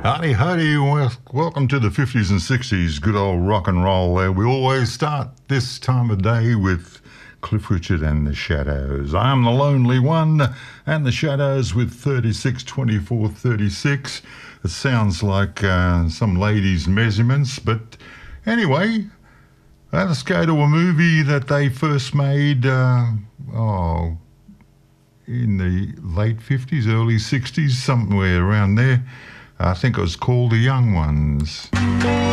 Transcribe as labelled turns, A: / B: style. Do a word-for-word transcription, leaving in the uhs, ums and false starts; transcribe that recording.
A: Howdy, howdy, wel- welcome to the fifties and sixties, good old rock and roll there. We always start this time of day with Cliff Richard and the Shadows. I am the lonely one, and the Shadows with thirty-six twenty-four thirty-six. It sounds like uh, some ladies' measurements, but anyway, uh, let's go to a movie that they first made, uh, oh, in the late fifties, early sixties, somewhere around there. I think it was called The Young Ones.